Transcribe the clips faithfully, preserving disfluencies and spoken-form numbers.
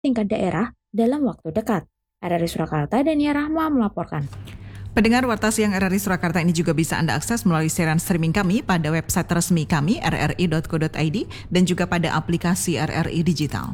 tingkat daerah dalam waktu dekat. R R I Surakarta dan Nia Rahma melaporkan. Pendengar Warta Siang R R I Surakarta ini juga bisa Anda akses melalui siaran streaming kami pada website resmi kami r r i dot co dot i d dan juga pada aplikasi R R I Digital.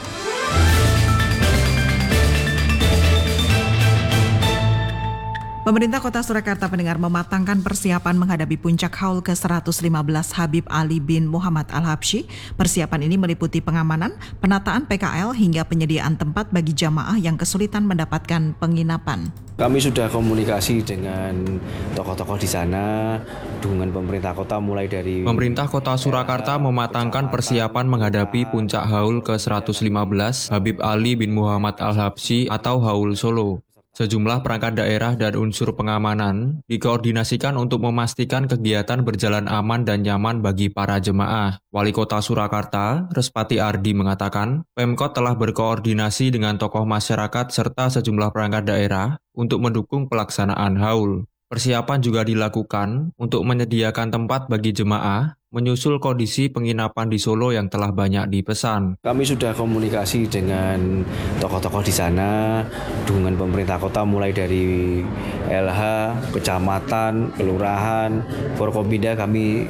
Pemerintah Kota Surakarta pendengar mematangkan persiapan menghadapi puncak haul ke seratus lima belas Habib Ali bin Muhammad Al-Habsyi. Persiapan ini meliputi pengamanan, penataan P K L hingga penyediaan tempat bagi jamaah yang kesulitan mendapatkan penginapan. Kami sudah komunikasi dengan tokoh-tokoh di sana, dukungan pemerintah kota mulai dari... Pemerintah Kota Surakarta mematangkan persiapan menghadapi puncak haul ke seratus lima belas Habib Ali bin Muhammad Al-Habsyi atau Haul Solo. Sejumlah perangkat daerah dan unsur pengamanan dikoordinasikan untuk memastikan kegiatan berjalan aman dan nyaman bagi para jemaah. Wali Kota Surakarta, Respati Ardi mengatakan, Pemkot telah berkoordinasi dengan tokoh masyarakat serta sejumlah perangkat daerah untuk mendukung pelaksanaan haul. Persiapan juga dilakukan untuk menyediakan tempat bagi jemaah menyusul kondisi penginapan di Solo yang telah banyak dipesan. Kami sudah komunikasi dengan tokoh-tokoh di sana, dukungan pemerintah kota mulai dari L H, kecamatan, kelurahan, Forkompinda kami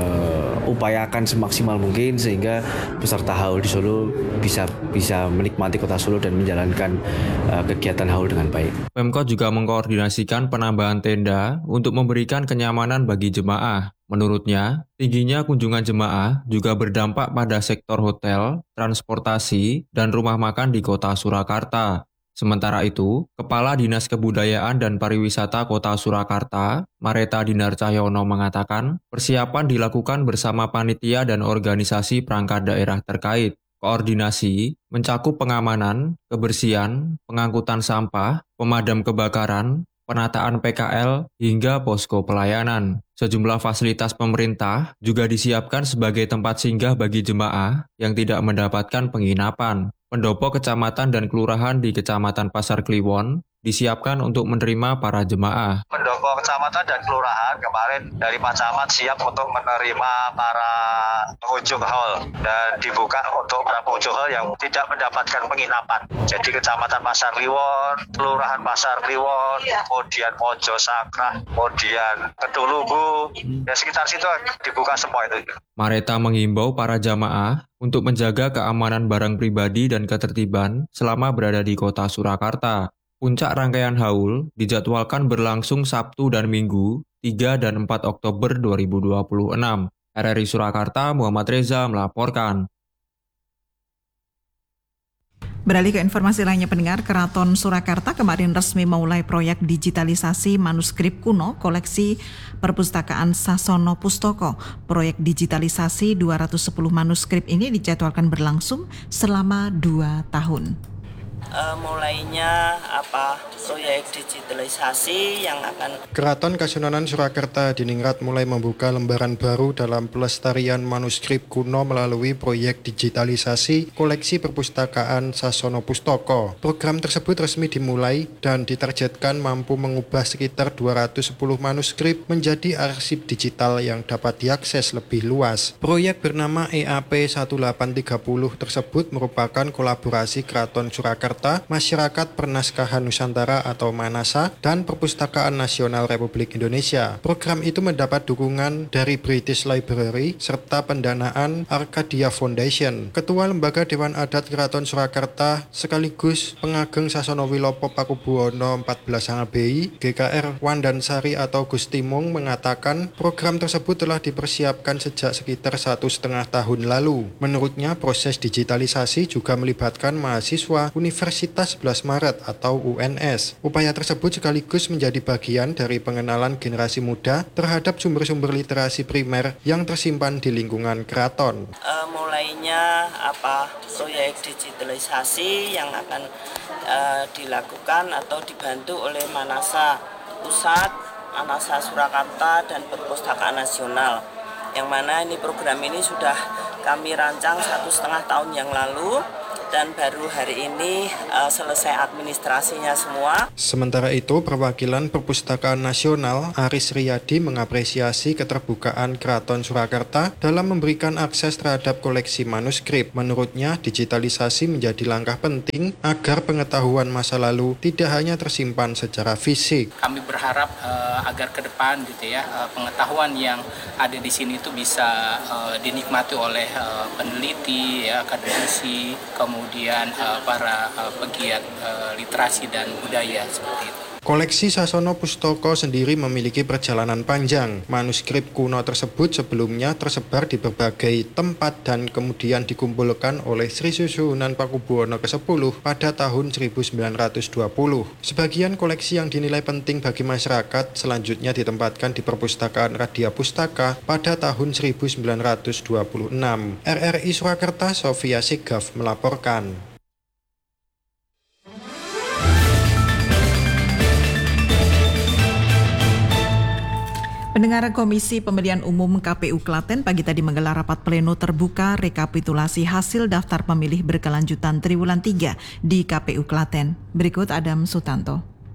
uh, upayakan semaksimal mungkin sehingga peserta haul di Solo bisa bisa menikmati kota Solo dan menjalankan uh, kegiatan haul dengan baik. Pemkot juga mengkoordinasikan penambahan tenda untuk memberikan kenyamanan bagi jemaah. Menurutnya, tingginya kunjungan jemaah juga berdampak pada sektor hotel, transportasi, dan rumah makan di Kota Surakarta. Sementara itu, Kepala Dinas Kebudayaan dan Pariwisata Kota Surakarta, Mareta Dinar Cahyono mengatakan, persiapan dilakukan bersama panitia dan organisasi perangkat daerah terkait. Koordinasi mencakup pengamanan, kebersihan, pengangkutan sampah, pemadam kebakaran, penataan P K L, hingga posko pelayanan. Sejumlah fasilitas pemerintah juga disiapkan sebagai tempat singgah bagi jemaah yang tidak mendapatkan penginapan. Pendopo kecamatan dan kelurahan di Kecamatan Pasar Kliwon disiapkan untuk menerima para jemaah. Pendopo kecamatan dan kelurahan kemarin dari Pak Camat siap untuk menerima para pengunjung haul dan dibuka untuk para pengunjung haul yang tidak mendapatkan penginapan. Jadi Kecamatan Pasar Kliwon, Kelurahan Pasar Kliwon, kemudian Mojo Sakra, kemudian Kedulunggu, ya sekitar situ dibuka semua itu. Mareta mengimbau para jamaah untuk menjaga keamanan barang pribadi dan ketertiban selama berada di Kota Surakarta. Puncak rangkaian haul dijadwalkan berlangsung Sabtu dan Minggu tiga dan empat Oktober dua ribu dua puluh enam. R R I Surakarta, Muhammad Reza melaporkan. Beralih ke informasi lainnya pendengar, Keraton Surakarta kemarin resmi memulai proyek digitalisasi manuskrip kuno koleksi Perpustakaan Sasono Pustoko. Proyek digitalisasi dua ratus sepuluh manuskrip ini dijadwalkan berlangsung selama dua tahun. Uh, mulainya apa proyek digitalisasi yang akan Keraton Kasunanan Surakarta Diningrat mulai membuka lembaran baru dalam pelestarian manuskrip kuno melalui proyek digitalisasi koleksi perpustakaan Sasono Pustoko. Program tersebut resmi dimulai dan ditargetkan mampu mengubah sekitar dua ratus sepuluh manuskrip menjadi arsip digital yang dapat diakses lebih luas. Proyek bernama E A P seribu delapan ratus tiga puluh tersebut merupakan kolaborasi Keraton Surakarta, Masyarakat Pernaskahan Nusantara atau Manasa, dan Perpustakaan Nasional Republik Indonesia. Program itu mendapat dukungan dari British Library serta pendanaan Arcadia Foundation. Ketua Lembaga Dewan Adat Keraton Surakarta sekaligus pengageng Sasono Wilopo Pakubuwono empat belas Hangabei, G K R Wandansari atau Gustimung mengatakan program tersebut telah dipersiapkan sejak sekitar satu setengah tahun lalu. Menurutnya, proses digitalisasi juga melibatkan mahasiswa Universitas Universitas sebelas Maret atau U N S. Upaya tersebut sekaligus menjadi bagian dari pengenalan generasi muda terhadap sumber-sumber literasi primer yang tersimpan di lingkungan keraton. Uh, mulainya apa proyek digitalisasi yang akan uh, dilakukan atau dibantu oleh Manasa Pusat, Manasa Surakarta, dan Perpustakaan Nasional. Yang mana ini program ini sudah kami rancang satu setengah tahun yang lalu. dan baru hari ini uh, selesai administrasinya semua. Sementara itu, perwakilan Perpustakaan Nasional Aris Riyadi mengapresiasi keterbukaan Keraton Surakarta dalam memberikan akses terhadap koleksi manuskrip. Menurutnya, digitalisasi menjadi langkah penting agar pengetahuan masa lalu tidak hanya tersimpan secara fisik. Kami berharap uh, agar ke depan gitu ya, uh, pengetahuan yang ada di sini itu bisa uh, dinikmati oleh uh, peneliti, ya, akademisi, kemudian uh, para uh, pegiat uh, literasi dan budaya seperti itu. Koleksi Sasono Pustoko sendiri memiliki perjalanan panjang. Manuskrip kuno tersebut sebelumnya tersebar di berbagai tempat dan kemudian dikumpulkan oleh Sri Susuhunan Pakubuwono kesepuluh pada tahun seribu sembilan ratus dua puluh. Sebagian koleksi yang dinilai penting bagi masyarakat selanjutnya ditempatkan di Perpustakaan Radia Pustaka pada tahun seribu sembilan ratus dua puluh enam. R R I Surakarta, Sofia Sigaf melaporkan. Pendengar, Komisi Pemilihan Umum K P U Klaten pagi tadi menggelar rapat pleno terbuka rekapitulasi hasil daftar pemilih berkelanjutan triwulan tiga di K P U Klaten. Berikut Adam Sutanto.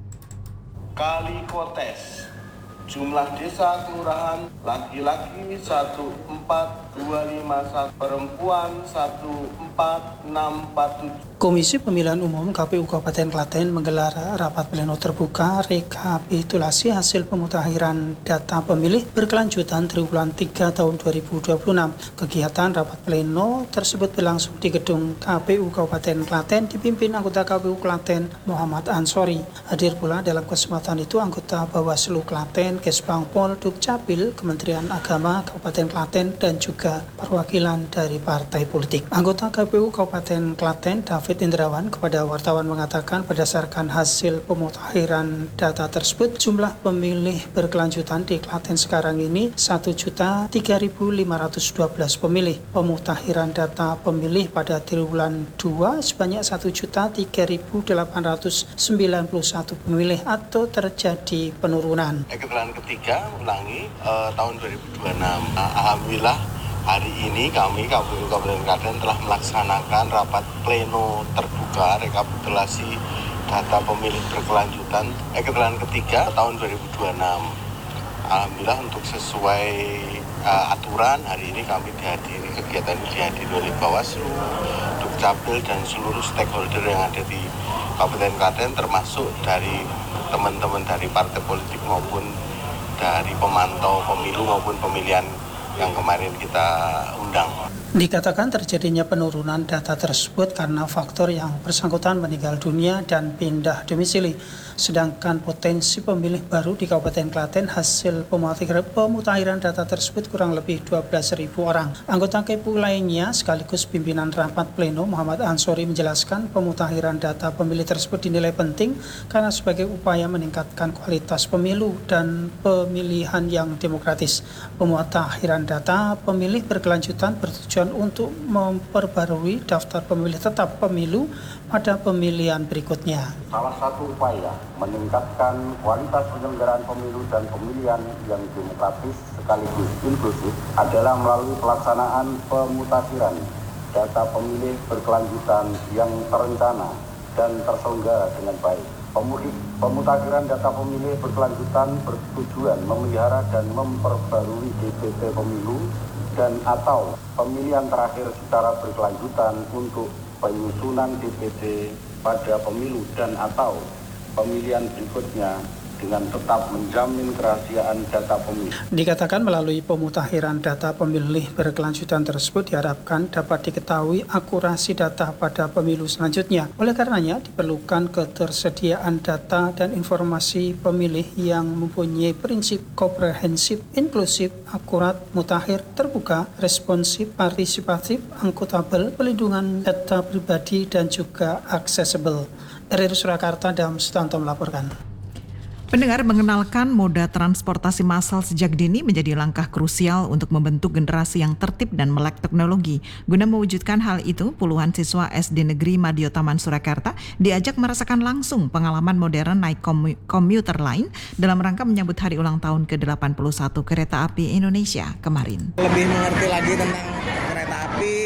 Kali Kotes, jumlah desa kelurahan laki-laki satu empat dua lima satu, perempuan satu empat enam empat tujuh. Komisi Pemilihan Umum K P U Kabupaten Klaten menggelar rapat pleno terbuka rekapitulasi hasil pemutakhiran data pemilih berkelanjutan triwulan tiga tahun dua ribu dua puluh enam. Kegiatan rapat pleno tersebut berlangsung di gedung K P U Kabupaten Klaten dipimpin anggota K P U Klaten Muhammad Ansori. Hadir pula dalam kesempatan itu anggota Bawaslu Klaten, Kesbangpol, Dukcapil, Kementerian Agama Kabupaten Klaten, dan juga perwakilan dari partai politik. Anggota K P U Kabupaten Klaten David Indrawan kepada wartawan mengatakan berdasarkan hasil pemutakhiran data tersebut jumlah pemilih berkelanjutan di Klaten sekarang ini satu juta tiga ribu lima ratus dua belas pemilih. Pemutakhiran data pemilih pada triwulan dua sebanyak satu juta tiga ribu delapan ratus sembilan puluh satu pemilih atau terjadi penurunan. Keterangan ketiga ulangi eh, tahun dua ribu dua puluh enam. Nah, alhamdulillah hari ini kami K P U Kabupaten Klaten telah melaksanakan rapat pleno terbuka rekapitulasi data pemilih berkelanjutan eh, keterangan ketiga tahun dua ribu dua puluh enam. Alhamdulillah untuk sesuai uh, aturan hari ini kami dihadiri kegiatan ini dihadiri oleh Bawaslu, Dukcapil dan seluruh stakeholder yang ada di Kabupaten Klaten termasuk dari teman-teman dari partai politik maupun dari pemantau pemilu maupun pemilihan yang kemarin kita undang. Dikatakan terjadinya penurunan data tersebut karena faktor yang bersangkutan meninggal dunia dan pindah domisili. Sedangkan potensi pemilih baru di Kabupaten Klaten hasil pemutakhiran data tersebut kurang lebih dua belas ribu orang. Anggota K P U lainnya sekaligus pimpinan rapat pleno Muhammad Ansori menjelaskan pemutakhiran data pemilih tersebut dinilai penting karena sebagai upaya meningkatkan kualitas pemilu dan pemilihan yang demokratis. Pemutakhiran data pemilih berkelanjutan bertujuan untuk memperbarui daftar pemilih tetap pemilu pada pemilihan berikutnya. Salah satu upaya meningkatkan kualitas penyelenggaraan pemilu dan pemilihan yang demokratis sekaligus inklusif adalah melalui pelaksanaan pemutakhiran data pemilih berkelanjutan yang terencana dan terselenggara dengan baik. Pemutakhiran data pemilih berkelanjutan bertujuan memelihara dan memperbarui D P T pemilu dan atau pemilihan terakhir secara berkelanjutan untuk penyusunan D P T pada pemilu dan atau pemilihan berikutnya dengan tetap menjamin kerahasiaan data pemilih. Dikatakan melalui pemutakhiran data pemilih berkelanjutan tersebut diharapkan dapat diketahui akurasi data pada pemilu selanjutnya. Oleh karenanya diperlukan ketersediaan data dan informasi pemilih yang mempunyai prinsip komprehensif, inklusif, akurat, mutakhir, terbuka, responsif, partisipatif, akuntabel, pelindungan data pribadi dan juga aksesibel. R R I Surakarta, Adam Sutanto melaporkan. Pendengar, mengenalkan moda transportasi massal sejak dini menjadi langkah krusial untuk membentuk generasi yang tertib dan melek teknologi. Guna mewujudkan hal itu, puluhan siswa S D Negeri Madio Taman Surakarta diajak merasakan langsung pengalaman modern naik komuter lain dalam rangka menyambut hari ulang tahun ke delapan puluh satu Kereta Api Indonesia kemarin. Lebih mengerti lagi tentang kereta api, terus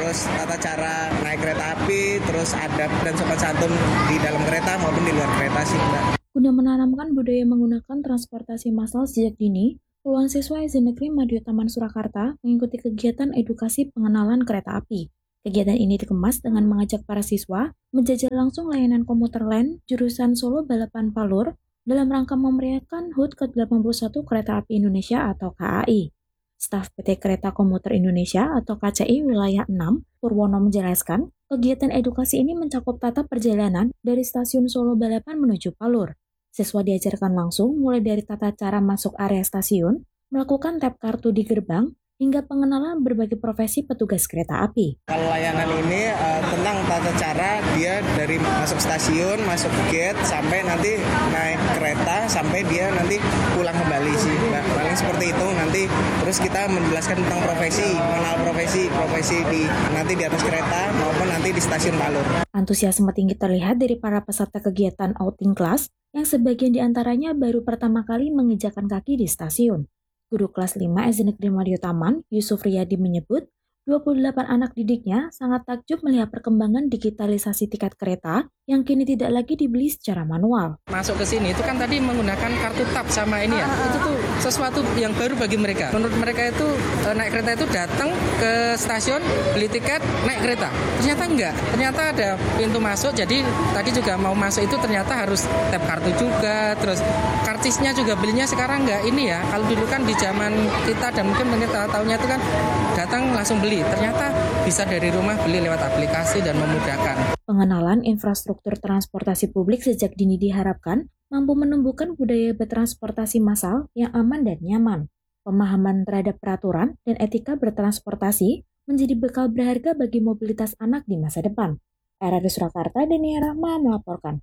terus tata cara naik kereta api, terus adab dan sopan santun di dalam kereta maupun di luar kereta sih, Mbak. Guna menanamkan budaya menggunakan transportasi massal sejak dini, puluhan siswa S D Negeri Madya Taman Surakarta mengikuti kegiatan edukasi pengenalan kereta api. Kegiatan ini dikemas dengan mengajak para siswa menjajal langsung layanan komuter lain jurusan Solo Balapan Palur dalam rangka memeriahkan H U T ke delapan puluh satu Kereta Api Indonesia atau K A I. Staf P T Kereta Komuter Indonesia atau K C I Wilayah enam, Purwono menjelaskan, kegiatan edukasi ini mencakup tata perjalanan dari stasiun Solo Balapan menuju Palur. Siswa diajarkan langsung mulai dari tata cara masuk area stasiun, melakukan tap kartu di gerbang, hingga pengenalan berbagai profesi petugas kereta api. Kalau layanan ini uh, tentang tata cara dia dari masuk stasiun, masuk gate, sampai nanti naik kereta, sampai dia nanti pulang kembali sih. Nah, paling seperti itu nanti. Terus kita menjelaskan tentang profesi, mengenal profesi, profesi di nanti di atas kereta maupun nanti di stasiun Palur. Antusiasme tinggi terlihat dari para peserta kegiatan outing class yang sebagian diantaranya baru pertama kali menginjakan kaki di stasiun. Guru kelas lima S D Negeri Madya Taman, Yusuf Riyadi menyebut, dua puluh delapan anak didiknya sangat takjub melihat perkembangan digitalisasi tiket kereta yang kini tidak lagi dibeli secara manual. Masuk ke sini itu kan tadi menggunakan kartu tap sama ini ya, itu tuh sesuatu yang baru bagi mereka. Menurut mereka itu naik kereta itu datang ke stasiun, beli tiket, naik kereta. Ternyata enggak, ternyata ada pintu masuk, jadi tadi juga mau masuk itu ternyata harus tap kartu juga, terus karcisnya juga belinya sekarang enggak ini ya. Kalau dulu kan di zaman kita dan mungkin kita tahunnya itu kan datang langsung beli, ternyata bisa dari rumah beli lewat aplikasi dan memudahkan. Pengenalan infrastruktur transportasi publik sejak dini diharapkan mampu menumbuhkan budaya bertransportasi massal yang aman dan nyaman. Pemahaman terhadap peraturan dan etika bertransportasi menjadi bekal berharga bagi mobilitas anak di masa depan. R R I Surakarta, Denia Rahma melaporkan.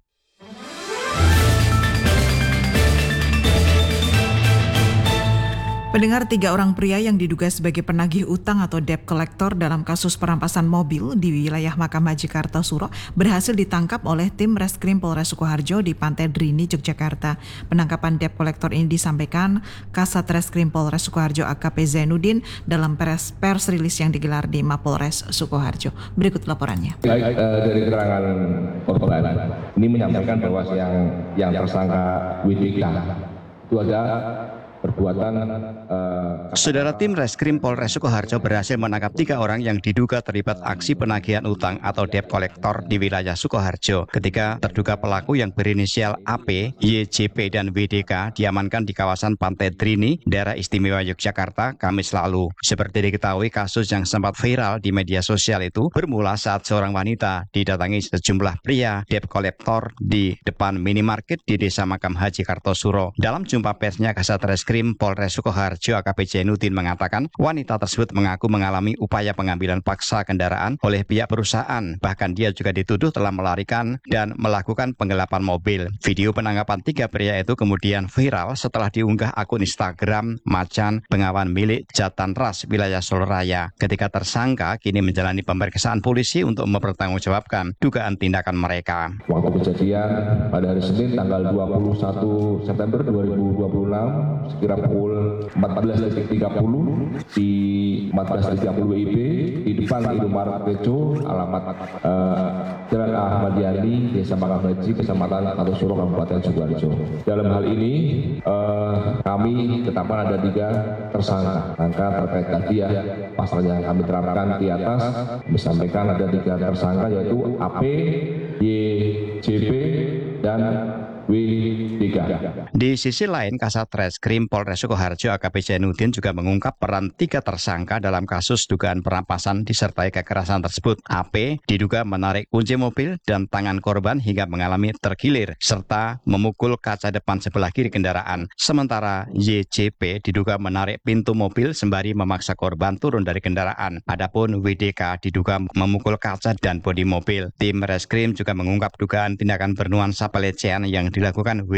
Pendengar, tiga orang pria yang diduga sebagai penagih utang atau debt collector dalam kasus perampasan mobil di wilayah Makam Haji Kartosuro berhasil ditangkap oleh tim Reskrim Polres Sukoharjo di Pantai Drini, Yogyakarta. Penangkapan debt collector ini disampaikan Kasat Reskrim Polres Sukoharjo A K P Zainuddin dalam pers, pers rilis yang digelar di Mapolres Sukoharjo. Berikut laporannya. Baik, uh, dari keterangan korban ini menyampaikan bahwa yang yang tersangka W D K itu ada perbuatan uh, Saudara tim Reskrim Polres Sukoharjo berhasil menangkap tiga orang yang diduga terlibat aksi penagihan utang atau debt collector di wilayah Sukoharjo. Ketika terduga pelaku yang berinisial A P, Y J P, dan W D K diamankan di kawasan Pantai Drini, daerah istimewa Yogyakarta, Kamis lalu. Seperti diketahui, kasus yang sempat viral di media sosial itu bermula saat seorang wanita didatangi sejumlah pria debt collector di depan minimarket di Desa Makam Haji Kartosuro. Dalam jumpa persnya, Kasat Reskrim Polres Sukoharjo A K P Zainuddin mengatakan wanita tersebut mengaku mengalami upaya pengambilan paksa kendaraan oleh pihak perusahaan. Bahkan dia juga dituduh telah melarikan dan melakukan penggelapan mobil. Video penangkapan tiga pria itu kemudian viral setelah diunggah akun Instagram Macan Bengawan milik Jatanras wilayah Solo Raya. Ketika tersangka kini menjalani pemeriksaan polisi untuk mempertanggungjawabkan dugaan tindakan mereka. Waktu kejadian pada hari Senin tanggal dua puluh satu September dua ribu dua puluh enam sekira pukul empat belas tiga puluh di empat belas tiga puluh W I B di depan Indomaret Tejo, alamat uh, Jalan Ahmad Yani, Desa Makam Haji, Kecamatan Kartosuro, Kabupaten Sukoharjo. Dalam hal ini uh, kami tetapkan ada tiga tersangka. Angka terkait tadi ya pasal yang kami terapkan di atas disampaikan ada tiga tersangka yaitu A P, Y J P, dan W D K. Di sisi lain, Kasat Reskrim Polres Sukoharjo A K P Zainuddin juga mengungkap peran tiga tersangka dalam kasus dugaan perampasan disertai kekerasan tersebut. A P diduga menarik kunci mobil dan tangan korban hingga mengalami tergilir serta memukul kaca depan sebelah kiri kendaraan. Sementara Y J P diduga menarik pintu mobil sembari memaksa korban turun dari kendaraan. Adapun W D K diduga memukul kaca dan bodi mobil. Tim Reskrim juga mengungkap dugaan tindakan bernuansa pelecehan yang dilakukan W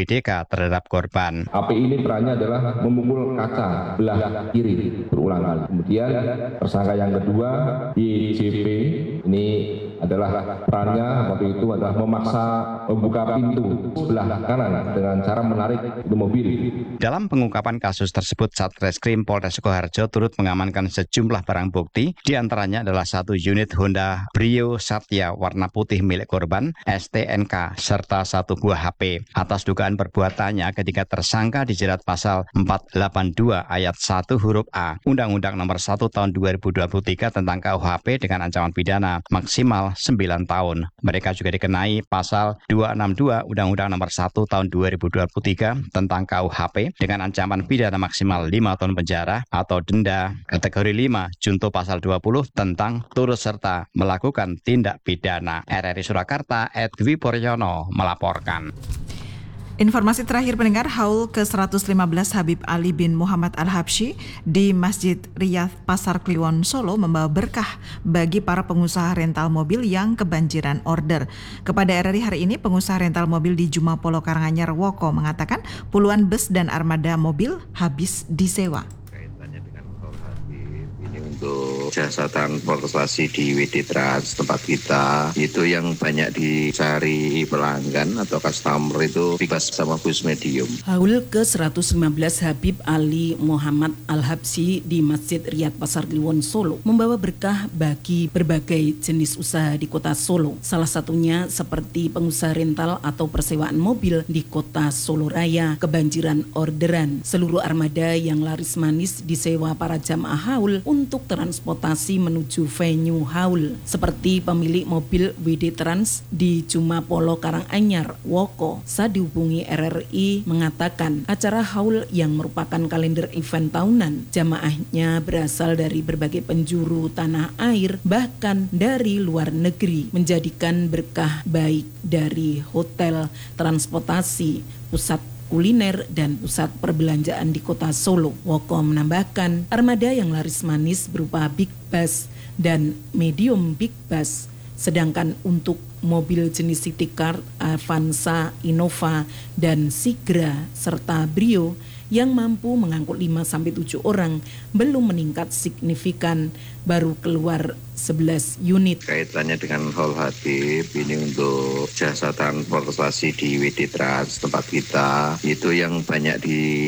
D K terhadap korban. A P ini perannya adalah memukul kaca belah kiri berulang kali. Kemudian tersangka yang kedua Y J P ini adalah perannya waktu itu adalah memaksa membuka pintu sebelah kanan dengan cara menarik itu mobil. Dalam pengungkapan kasus tersebut, Satreskrim Polres Sukoharjo turut mengamankan sejumlah barang bukti, di antaranya adalah satu unit Honda Brio Satya warna putih milik korban, S T N K, serta satu buah H P. Atas dugaan perbuatannya ketika tersangka dijerat pasal empat ratus delapan puluh dua ayat satu huruf A, Undang-Undang Nomor satu Tahun dua ribu dua puluh tiga tentang K U H P dengan ancaman pidana maksimal sembilan tahun. Mereka juga dikenai pasal dua ratus enam puluh dua Undang-Undang Nomor satu Tahun dua ribu dua puluh tiga tentang K U H P dengan ancaman pidana maksimal lima tahun penjara atau denda. Kategori lima, junto pasal dua puluh tentang turut serta melakukan tindak pidana. R R I Surakarta, Edwi Poryono melaporkan. Informasi terakhir pendengar, haul ke seratus lima belas Habib Ali bin Muhammad Al-Habsyi di Masjid Riyadh Pasar Kliwon Solo membawa berkah bagi para pengusaha rental mobil yang kebanjiran order. Kepada R R I hari ini, pengusaha rental mobil di Jumapolo Karanganyar Woko mengatakan puluhan bus dan armada mobil habis disewa. Untuk jasa transportasi di W D Trans tempat kita itu yang banyak dicari pelanggan atau customer itu bus sama bus medium. Haul ke seratus lima belas Habib Ali Muhammad Al-Habsyi di Masjid Riyadh Pasar Kliwon Solo membawa berkah bagi berbagai jenis usaha di kota Solo. Salah satunya seperti pengusaha rental atau persewaan mobil di kota Solo Raya kebanjiran orderan. Seluruh armada yang laris manis disewa para jamaah haul untuk transportasi menuju venue haul, seperti pemilik mobil W D Trans di Jumapolo Karanganyar Woko saat dihubungi R R I mengatakan acara haul yang merupakan kalender event tahunan, jamaahnya berasal dari berbagai penjuru tanah air bahkan dari luar negeri, menjadikan berkah baik dari hotel, transportasi, pusat kuliner dan pusat perbelanjaan di kota Solo. Woko menambahkan armada yang laris manis berupa big bus dan medium big bus, sedangkan untuk mobil jenis city car, Avanza, Innova, dan Sigra serta Brio yang mampu mengangkut lima sampai tujuh orang belum meningkat signifikan, baru keluar sebelas unit. Kaitannya dengan haul Habib ini untuk jasa transportasi di W D Trans tempat kita itu yang banyak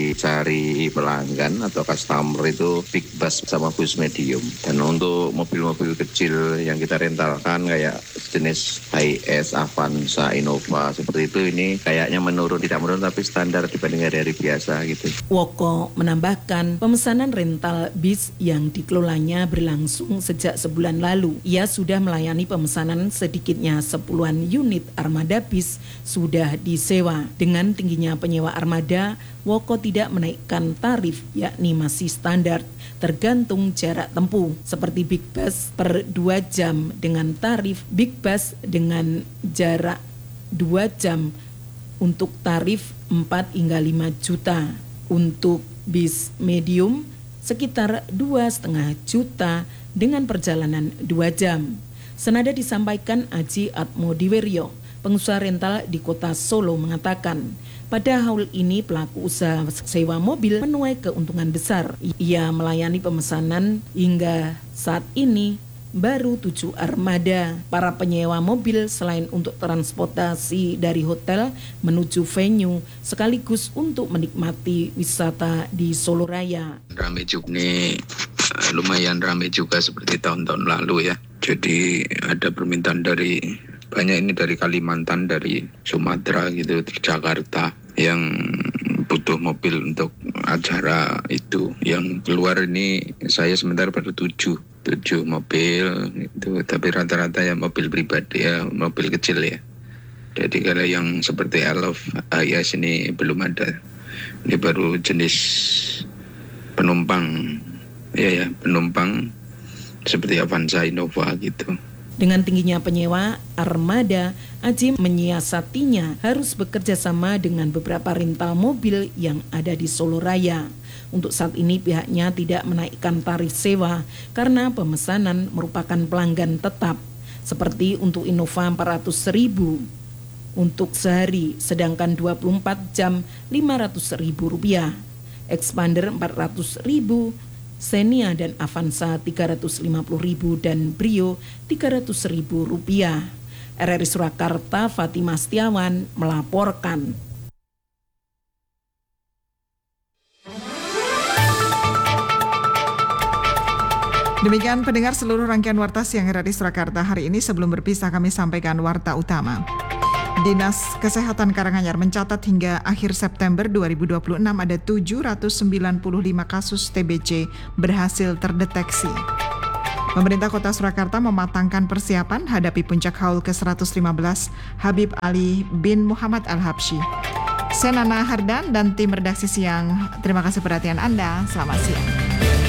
dicari pelanggan atau customer itu big bus sama bus medium. Dan untuk mobil-mobil kecil yang kita rentalkan kayak jenis H S, Avanza, Innova seperti itu, ini kayaknya menurun, tidak menurun tapi standar dibanding hari-hari biasa gitu. Woko menambahkan pemesanan rental bis yang dikelolanya berlangsung sejak sebulan lalu. Ia sudah melayani pemesanan sedikitnya sepuluhan unit armada bis sudah disewa. Dengan tingginya penyewa armada, Woko tidak menaikkan tarif, yakni masih standar tergantung jarak tempuh, seperti big bus per dua jam dengan tarif big bus dengan jarak dua jam untuk tarif empat hingga lima juta. Untuk bis medium sekitar dua koma lima juta dengan perjalanan dua jam. Senada disampaikan Aji Atmodiweryo, pengusaha rental di kota Solo, mengatakan pada haul ini pelaku usaha sewa mobil menuai keuntungan besar. Ia melayani pemesanan hingga saat ini baru tujuh armada. Para penyewa mobil selain untuk transportasi dari hotel menuju venue sekaligus untuk menikmati wisata di Solo Raya. Ramai juga nih, lumayan ramai juga seperti tahun-tahun lalu ya. Jadi ada permintaan dari banyak ini dari Kalimantan, dari Sumatera gitu, dari Jakarta yang butuh mobil untuk acara itu. Yang keluar ini saya sementara pada tujuh tujuh mobil itu, tapi rata-rata ya mobil pribadi ya, mobil kecil ya. Jadi kalau yang seperti Elf, Ayas ini belum ada. Ini baru jenis penumpang ya ya penumpang seperti Avanza, Innova gitu. Dengan tingginya penyewa armada, Aji menyiasatinya harus bekerja sama dengan beberapa rental mobil yang ada di Solo Raya. Untuk saat ini pihaknya tidak menaikkan tarif sewa karena pemesanan merupakan pelanggan tetap. Seperti untuk Innova empat ratus ribu untuk sehari, sedangkan dua puluh empat jam lima ratus ribu rupiah. Expander empat ratus ribu, Xenia dan Avanza tiga ratus lima puluh ribu dan Brio tiga ratus ribu rupiah. R R I Surakarta, Fatimah Setiawan melaporkan. Demikian pendengar seluruh rangkaian warta siang R R I Surakarta hari ini. Sebelum berpisah kami sampaikan warta utama. Dinas Kesehatan Karanganyar mencatat hingga akhir September dua ribu dua puluh enam ada tujuh ratus sembilan puluh lima kasus T B C berhasil terdeteksi. Pemerintah Kota Surakarta mematangkan persiapan hadapi puncak haul ke seratus lima belas Habib Ali bin Muhammad Al-Habsyi. Saya Nana Hardan dan tim redaksi siang. Terima kasih perhatian Anda. Selamat siang.